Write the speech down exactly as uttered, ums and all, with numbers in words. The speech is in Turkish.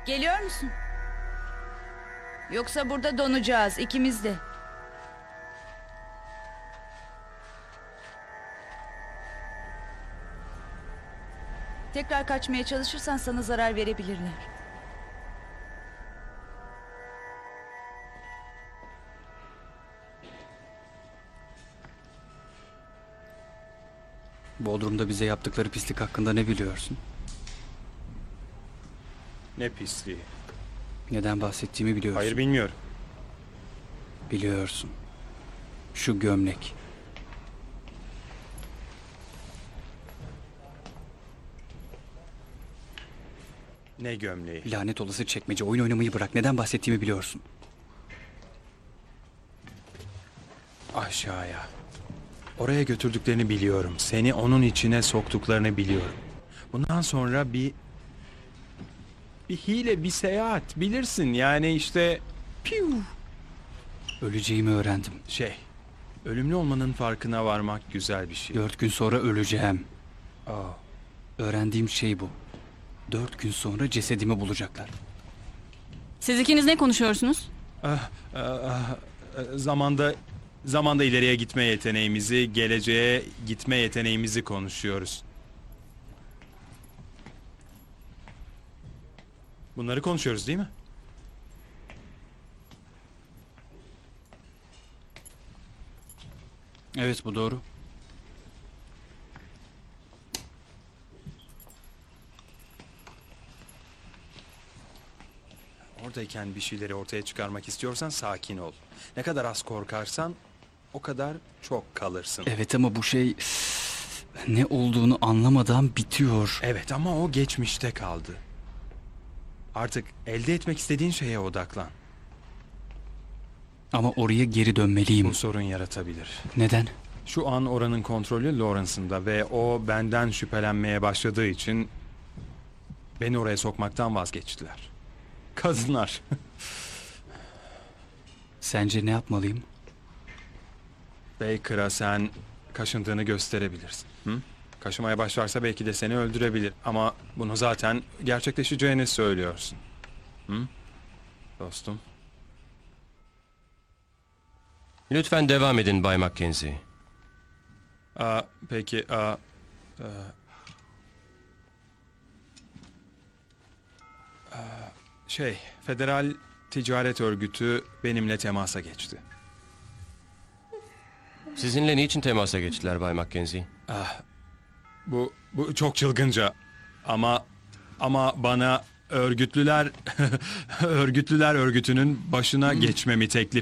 Geliyor musun? Yoksa burada donacağız ikimiz de. Tekrar kaçmaya çalışırsan sana zarar verebilirler. Bodrum'da bize yaptıkları pislik hakkında ne biliyorsun? Ne pisliği. Neden bahsettiğimi biliyorsun. Hayır, bilmiyorum. Biliyorsun. Şu gömlek. Ne gömleği? Lanet olası çekmece, oyun oynamayı bırak. Neden bahsettiğimi biliyorsun. Aşağıya. Oraya götürdüklerini biliyorum. Seni onun içine soktuklarını biliyorum. Bundan sonra bir... Bir hile, bir seyahat. Bilirsin yani işte... Piu. Öleceğimi öğrendim. Şey... Ölümlü olmanın farkına varmak güzel bir şey. Dört gün sonra öleceğim. Aa, Öğrendiğim şey bu. Dört gün sonra cesedimi bulacaklar. Siz ikiniz ne konuşuyorsunuz? ah, ah, ah, zamanda... Zamanda ileriye gitme yeteneğimizi, geleceğe gitme yeteneğimizi konuşuyoruz. Bunları konuşuyoruz değil mi? Evet, bu doğru. Oradayken bir şeyleri ortaya çıkarmak istiyorsan sakin ol. Ne kadar az korkarsan o kadar çok kalırsın. Evet ama bu şey... Ne olduğunu anlamadan bitiyor. Evet ama o geçmişte kaldı. Artık elde etmek istediğin şeye odaklan. Ama oraya geri dönmeliyim. Bu sorun yaratabilir. Neden? Şu an oranın kontrolü Lawrence'ın ve o benden şüphelenmeye başladığı için beni oraya sokmaktan vazgeçtiler. Kadınlar. Sence ne yapmalıyım? Baker'a sen kaşındığını gösterebilirsin. Hı? Kaşımaya başlarsa belki de seni öldürebilir. Ama bunu zaten gerçekleşeceğini söylüyorsun. Hı? Dostum. Lütfen devam edin Bay Mackenzie. Aa, peki. Aa, aa, aa, şey, Federal Ticaret Örgütü benimle temasa geçti. Sizinle niçin temasa geçtiler Bay Mackenzie? Bu bu çok çılgınca. Ama ama bana örgütlüler örgütlüler örgütünün başına geçmemi teklif